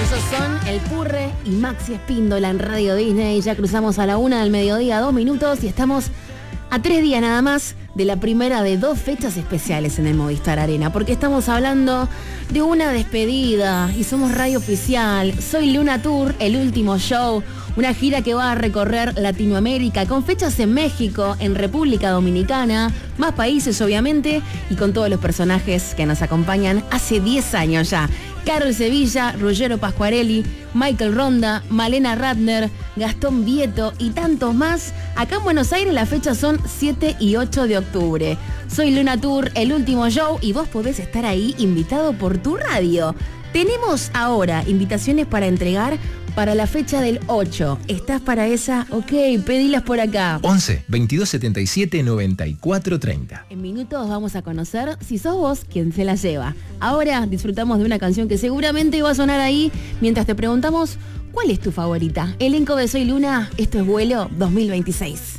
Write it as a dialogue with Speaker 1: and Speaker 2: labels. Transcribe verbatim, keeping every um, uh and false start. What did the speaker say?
Speaker 1: Ellos son El Purre y Maxi Espíndola en Radio Disney. Ya cruzamos a la una del mediodía, dos minutos, y estamos a tres días nada más de la primera de dos fechas especiales en el Movistar Arena, porque estamos hablando de una despedida y somos radio oficial. Soy Luna Tour, el último show, una gira que va a recorrer Latinoamérica con fechas en México, en República Dominicana, más países obviamente, y con todos los personajes que nos acompañan hace diez años ya. Carol Sevilla, Ruggero Pasquarelli, Michael Ronda, Malena Ratner, Gastón Vieto y tantos más. Acá en Buenos Aires las fechas son siete y ocho de octubre. Soy Luna Tour, el último show, y vos podés estar ahí invitado por tu radio. Tenemos ahora invitaciones para entregar para la fecha del ocho. ¿Estás para esa? Ok, pedilas por acá.
Speaker 2: once, veintidós setenta y siete, noventa y cuatro treinta.
Speaker 1: En minutos vamos a conocer si sos vos quien se la lleva. Ahora disfrutamos de una canción que seguramente va a sonar ahí mientras te preguntamos ¿cuál es tu favorita? Elenco de Soy Luna, esto es Vuelo dos mil veintiséis.